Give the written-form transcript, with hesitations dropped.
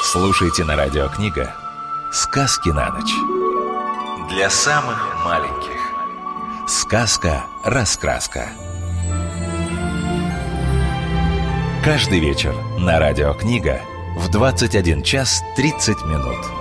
Слушайте на Радио Книга «Сказки на ночь». Для самых маленьких. Сказка-раскраска. Каждый вечер на Радио Книга в 21 час 30 минут.